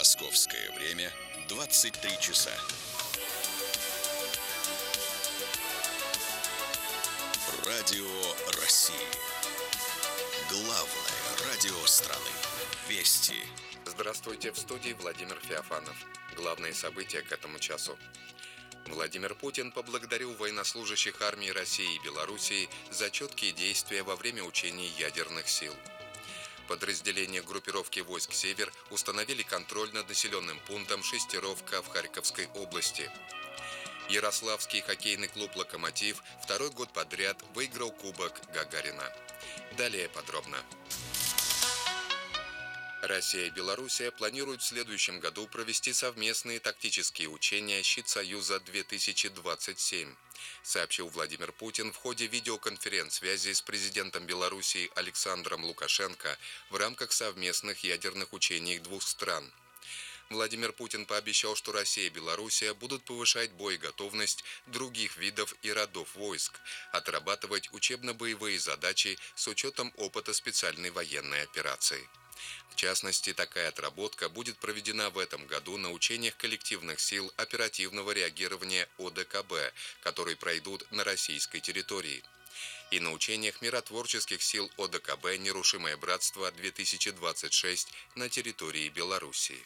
Московское время 23 часа. Радио России. Главное радио страны. Вести. Здравствуйте, в студии Владимир Феофанов. Главные события к этому часу. Владимир Путин поблагодарил военнослужащих армии России и Белоруссии за четкие действия во время учений ядерных сил. Подразделения группировки войск «Север» установили контроль над населенным пунктом Шестеровка в Харьковской области. Ярославский хоккейный клуб «Локомотив» второй год подряд выиграл Кубок Гагарина. Далее подробно. Россия и Белоруссия планируют в следующем году провести совместные тактические учения «Щит Союза-2027», сообщил Владимир Путин в ходе видеоконференц-связи с президентом Белоруссии Александром Лукашенко в рамках совместных ядерных учений двух стран. Владимир Путин пообещал, что Россия и Белоруссия будут повышать боеготовность других видов и родов войск, отрабатывать учебно-боевые задачи с учетом опыта специальной военной операции. В частности, такая отработка будет проведена в этом году на учениях коллективных сил оперативного реагирования ОДКБ, которые пройдут на российской территории, и на учениях миротворческих сил ОДКБ «Нерушимое братство-2026» на территории Белоруссии.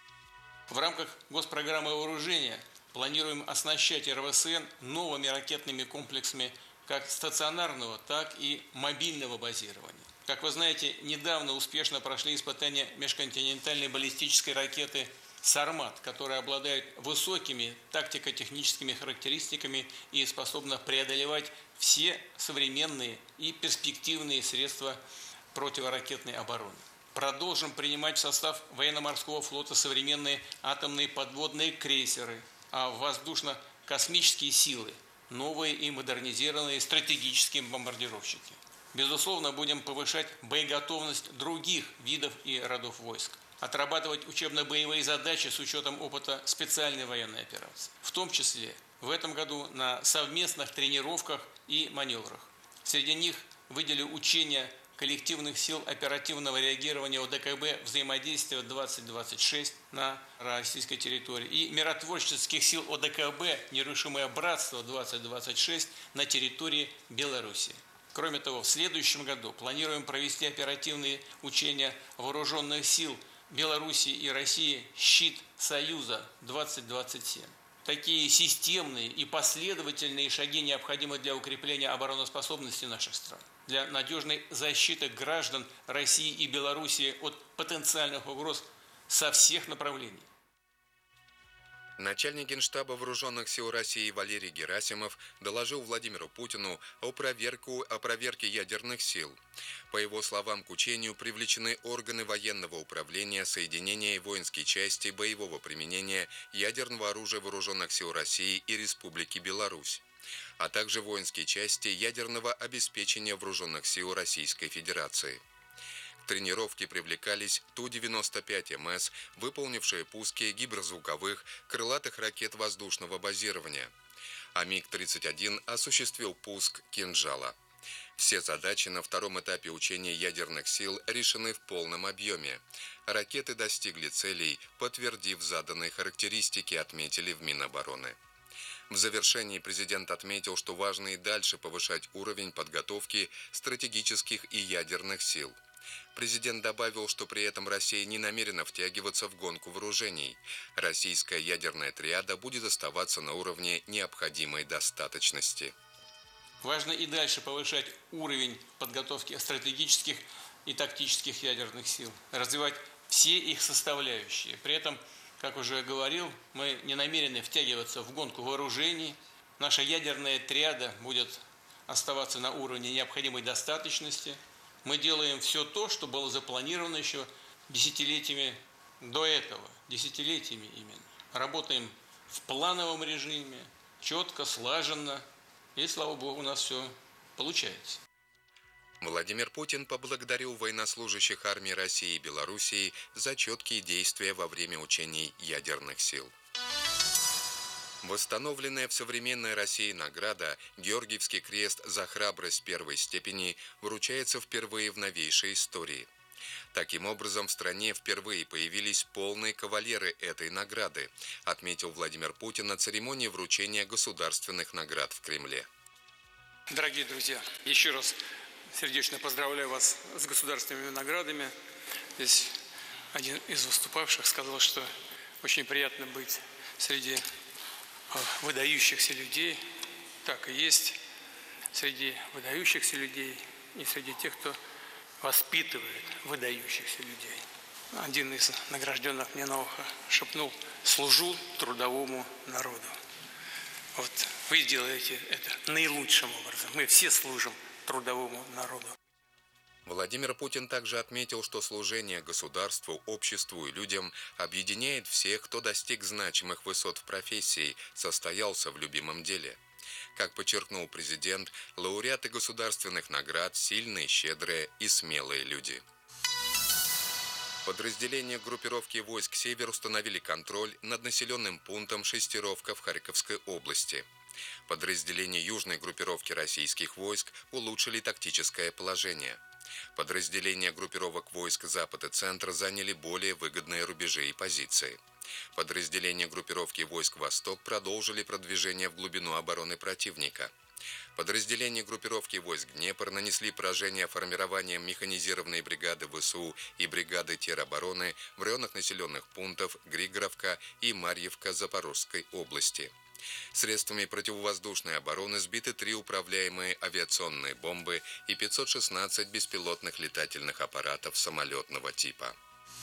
В рамках госпрограммы вооружения планируем оснащать РВСН новыми ракетными комплексами как стационарного, так и мобильного базирования. Как вы знаете, недавно успешно прошли испытания межконтинентальной баллистической ракеты «Сармат», которая обладает высокими тактико-техническими характеристиками и способна преодолевать все современные и перспективные средства противоракетной обороны. Продолжим принимать в состав военно-морского флота современные атомные подводные крейсеры, а в воздушно-космические силы новые и модернизированные стратегические бомбардировщики. Безусловно, будем повышать боеготовность других видов и родов войск, отрабатывать учебно-боевые задачи с учетом опыта специальной военной операции, в том числе в этом году на совместных тренировках и маневрах. Среди них выделю учения коллективных сил оперативного реагирования ОДКБ «Взаимодействие-2026» на российской территории и миротворческих сил ОДКБ «Нерушимое братство-2026» на территории Белоруссии. Кроме того, в следующем году планируем провести оперативные учения вооруженных сил Белоруссии и России «Щит Союза-2027». Такие системные и последовательные шаги необходимы для укрепления обороноспособности наших стран, для надежной защиты граждан России и Белоруссии от потенциальных угроз со всех направлений. Начальник Генштаба Вооруженных сил России Валерий Герасимов доложил Владимиру Путину о проверке ядерных сил. По его словам, к учению привлечены органы военного управления, соединения и воинские части боевого применения ядерного оружия Вооруженных сил России и Республики Беларусь, а также воинские части ядерного обеспечения Вооруженных сил Российской Федерации. К тренировке привлекались Ту-95МС, выполнившие пуски гиперзвуковых крылатых ракет воздушного базирования, а МиГ-31 осуществил пуск «Кинжала». Все задачи на втором этапе учения ядерных сил решены в полном объеме. Ракеты достигли целей, подтвердив заданные характеристики, отметили в Минобороны. В завершении президент отметил, что важно и дальше повышать уровень подготовки стратегических и ядерных сил. Президент добавил, что при этом Россия не намерена втягиваться в гонку вооружений. Российская ядерная триада будет оставаться на уровне необходимой достаточности. Важно и дальше повышать уровень подготовки стратегических и тактических ядерных сил, развивать все их составляющие. При этом, как уже говорил, мы не намерены втягиваться в гонку вооружений. Наша ядерная триада будет оставаться на уровне необходимой достаточности. Мы делаем все то, что было запланировано еще десятилетиями до этого, десятилетиями именно. Работаем в плановом режиме, четко, слаженно, и, слава Богу, у нас все получается. Владимир Путин поблагодарил военнослужащих армии России и Белоруссии за четкие действия во время учений ядерных сил. Восстановленная в современной России награда «Георгиевский крест за храбрость первой степени» вручается впервые в новейшей истории. Таким образом, в стране впервые появились полные кавалеры этой награды, отметил Владимир Путин на церемонии вручения государственных наград в Кремле. Дорогие друзья, еще раз сердечно поздравляю вас с государственными наградами. Здесь один из выступавших сказал, что очень приятно быть среди выдающихся людей. Так и есть, среди выдающихся людей и среди тех, кто воспитывает выдающихся людей. Один из награжденных мне на ухо шепнул: «Служу трудовому народу». Вот вы делаете это наилучшим образом. Мы все служим трудовому народу. Владимир Путин также отметил, что служение государству, обществу и людям объединяет всех, кто достиг значимых высот в профессии, состоялся в любимом деле. Как подчеркнул президент, лауреаты государственных наград – сильные, щедрые и смелые люди. Подразделения группировки войск «Север» установили контроль над населенным пунктом Шестеровка в Харьковской области. Подразделения южной группировки российских войск улучшили тактическое положение. Подразделения группировок войск «Запад» и «Центр» заняли более выгодные рубежи и позиции. Подразделения группировки войск «Восток» продолжили продвижение в глубину обороны противника. Подразделения группировки войск «Днепр» нанесли поражение формированием механизированной бригады ВСУ и бригады теробороны в районах населенных пунктов Григоровка и Марьевка Запорожской области. Средствами противовоздушной обороны сбиты 3 управляемые авиационные бомбы и 516 беспилотных летательных аппаратов самолетного типа.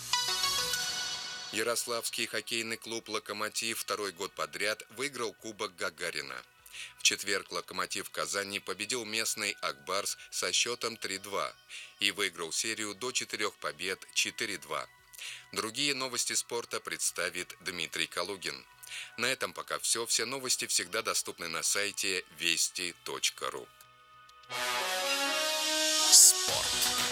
Ярославский хоккейный клуб «Локомотив» второй год подряд выиграл Кубок Гагарина. В четверг «Локомотив» Казани победил местный «Акбарс» со счетом 3-2 и выиграл серию до 4 побед 4-2. Другие новости спорта представит Дмитрий Калугин. На этом пока все. Все новости всегда доступны на сайте вести.ру. Спорт.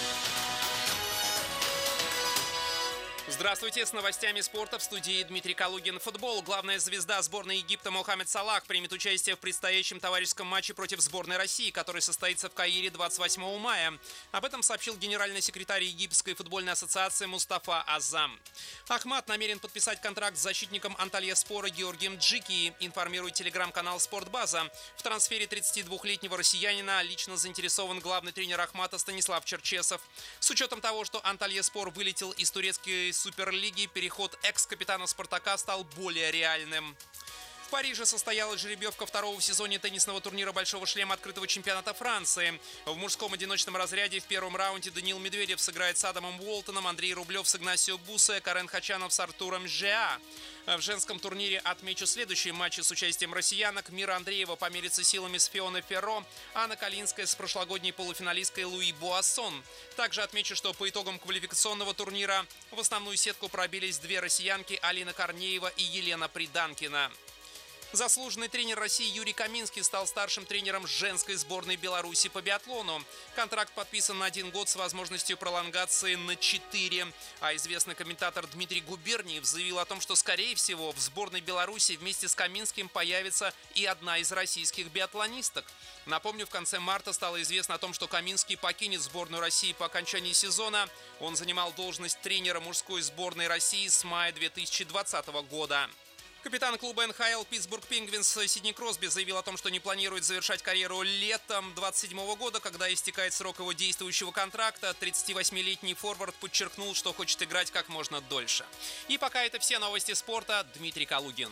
Здравствуйте, с новостями спорта в студии Дмитрий Калугин. Футбол. Главная звезда сборной Египта Мохаммед Салах примет участие в предстоящем товарищеском матче против сборной России, который состоится в Каире 28 мая. Об этом сообщил генеральный секретарь Египетской футбольной ассоциации Мустафа Азам. Ахмат намерен подписать контракт с защитником Антальяспора Георгием Джики, информирует телеграм-канал «Спортбаза». В трансфере 32-летнего россиянина лично заинтересован главный тренер Ахмата Станислав Черчесов. С учетом того, что Антальяспор вылетел из турецкой Суперлиги, переход экс-капитана «Спартака» стал более реальным. В Париже состоялась жеребьевка второго в сезоне теннисного турнира «Большого шлема» открытого чемпионата Франции. В мужском одиночном разряде в первом раунде Даниил Медведев сыграет с Адамом Уолтоном, Андрей Рублев с Игнасио Бусе, Карен Хачанов с Артуром Жеа. В женском турнире отмечу следующие матчи с участием россиянок. Мира Андреева померится силами с Фионой Ферро, Анна Калинская с прошлогодней полуфиналисткой Луи Буассон. Также отмечу, что по итогам квалификационного турнира в основную сетку пробились 2 россиянки Алина Корнеева и Елена Приданкина. Заслуженный тренер России Юрий Каминский стал старшим тренером женской сборной Беларуси по биатлону. Контракт подписан на 1 год с возможностью пролонгации на 4. А известный комментатор Дмитрий Губерниев заявил о том, что, скорее всего, в сборной Беларуси вместе с Каминским появится и одна из российских биатлонисток. Напомню, в конце марта стало известно о том, что Каминский покинет сборную России по окончании сезона. Он занимал должность тренера мужской сборной России с мая 2020 года. Капитан клуба НХЛ Питтсбург Пингвинс Сидни Кросби заявил о том, что не планирует завершать карьеру летом 2027 года, когда истекает срок его действующего контракта. 38-летний форвард подчеркнул, что хочет играть как можно дольше. И пока это все новости спорта. Дмитрий Калугин.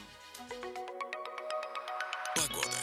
Погода.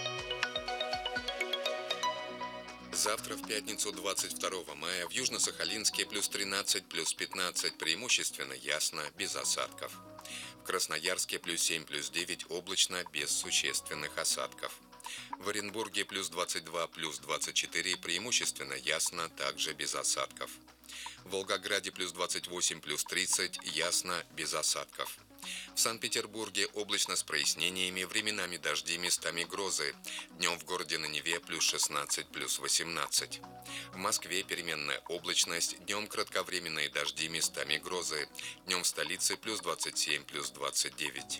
Завтра, в пятницу, 22 мая, в Южно-Сахалинске плюс 13, плюс 15, преимущественно ясно, без осадков. В Красноярске плюс 7, плюс 9, облачно, без существенных осадков. В Оренбурге плюс 22, плюс 24, преимущественно ясно, также без осадков. В Волгограде плюс 28, плюс 30, ясно, без осадков. В Санкт-Петербурге облачно с прояснениями, временами дожди, местами грозы. Днем в городе на Неве плюс 16, плюс 18. В Москве переменная облачность, днем кратковременные дожди, местами грозы. Днем в столице плюс 27, плюс 29.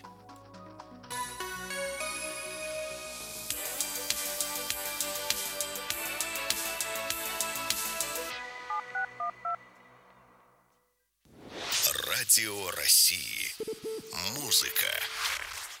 Радио России. Музыка